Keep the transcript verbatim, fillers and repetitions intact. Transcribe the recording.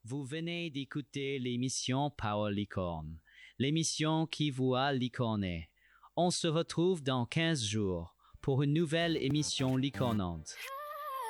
Vous venez d'écouter l'émission Power Licorne, l'émission qui vous a licorné. On se retrouve dans quinze jours pour une nouvelle émission licornante.